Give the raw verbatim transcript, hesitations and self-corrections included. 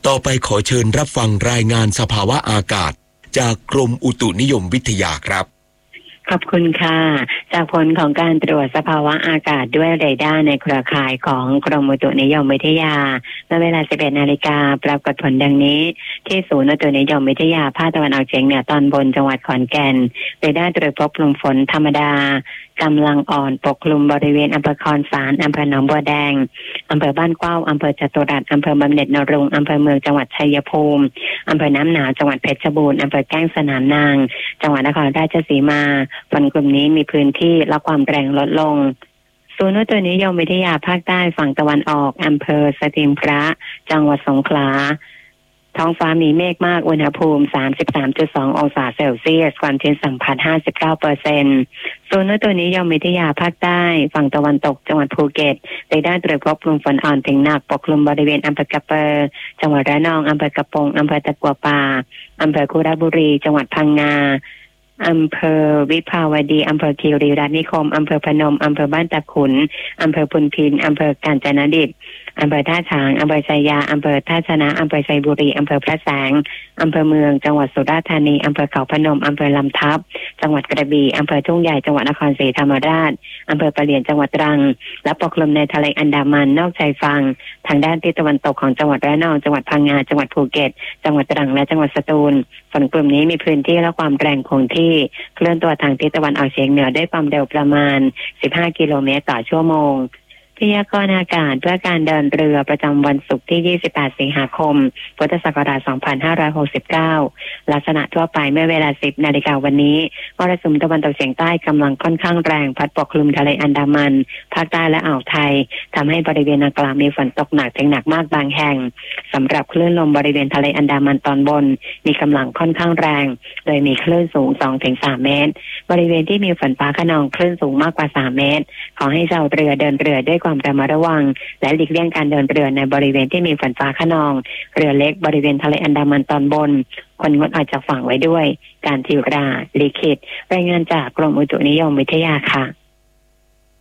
ต่อไปขอเชิญรับฟังรายงานสภาวะอากาศจากกรมอุตุนิยมวิทยาครับขอบคุณค่ะจากผลของการตรวจสภาวะอากาศด้วยเรดาร์ในเครือข่ายของกรมอุตุนิยมวิทยาเมื่อเวลา สิบเอ็ดนาฬิกา ปรากฏผลดังนี้ที่ศูนย์อุตุนิยมวิทยาภาคตะวันออกเฉียงเหนือตอนบนจังหวัดขอนแก่นเรดาร์ตรวจพบกลุ่มฝนธรรมดากำลังอ่อนปกคลุมบริเวณอำเภอคอนสารอำเภอหนองบัวแดงอำเภอบ้านเก้าอำเภอจตุรัสอำเภอบำเหน็จนรงค์อำเภอเมืองจังหวัดชัยภูมิอำเภอน้ำหนาวจังหวัดเพชรบูรณ์อำเภอแก้งสนามนางจังหวัดนครราชสีมาฝนกลุ่มนี้มีพื้นที่และความแรงลดลงศูนย์อุตุนิยมวิทยาภาคใต้ฝั่งตะวันออกอำเภอสถิงพระจังหวัดสงขลาท้องฟ้ามีเมฆมากอุณหภูมิ สามสิบสามจุดสอง องศาเซลเซียสความชื้นสัมผัส ห้าสิบเก้าเปอร์เซ็นต์ ศูนย์อุตุนิยมวิทยาภาคใต้ฝั่งตะวันตกจังหวัดภูเก็ตเรดาร์ตรวจพบกลุ่มฝนอ่อนถึงหนักปกคลุมบริเวณอำเภอกะเปอร์จังหวัดระนองอำเภอกระโปงอำเภอตะกัวป่าอำเภอคุระบุรีจังหวัดพังงาอำเภอวิภาวดีอำเภอคีรีรัตน์นิคมอำเภอพนมอำเภอบ้านตะขุนอำเภอพุนพินอำเภอกาญจนดิตอำเภอท่าฉางอำเภอชัยยาอำเภอท่าชนะอำเภอชัยบุรีอำเภอพระแสงอำเภอเมืองจังหวัดสุราษฎร์ธานีอำเภอเขาพนมอำเภอลำทับจังหวัดกระบี่อำเภอทุ่งใหญ่จังหวัดนครศรีธรรมราชอำเภอปะเหลียนจังหวัดตรังและปกคลุมในทะเลอันดามันนอกชายฝั่งทางด้านทิศตะวันตกของจังหวัดระนองจังหวัดพังงาจังหวัดภูเก็ตจังหวัดตรังและจังหวัดสตูลฝนกลุ่มนี้มีพื้นที่และความแรงคงที่เคลื่อนตัวทางทิศตะวันออกเฉียงเหนือด้วยความเร็วประมาณสิบห้ากิโลเมตรต่อชั่วโมงพยากรณ์อากาศเพื่อการเดินเรือประจำวันศุกร์ที่ยี่สิบแปดสิงหาคมพุทธศักราชสองพันห้าร้อยหกสิบเก้าลักษณะทั่วไปเมื่อเวลา สิบนาฬิกาวันนี้มรสุมตะวันตกเฉียงใต้กำลังค่อนข้างแรงพัดปกคลุมทะเลอันดามันภาคใต้และอ่าวไทยทำให้บริเวณดังกล่าวมีฝนตกหนักถึงหนักมากบางแห่งสำหรับคลื่นลมบริเวณทะเลอันดามันตอนบนมีกำลังค่อนข้างแรงโดยมีคลื่นสูง สองถึงสาม เมตรบริเวณที่มีฝนฟ้าคะนองคลื่นสูงมากกว่าสามเมตรขอให้ชาวเรือเดินเรือด้วยความระมัดระวังและหลีกเลี่ยงการเดินเรือในบริเวณที่มีฝนฟ้าคะนองเรือเล็กบริเวณทะเลอันดามันตอนบนควรงดออกจากฝั่งไว้ด้วยการทิวราลิขิตรายงานจากกรมอุตุนิยมวิทยาค่ะ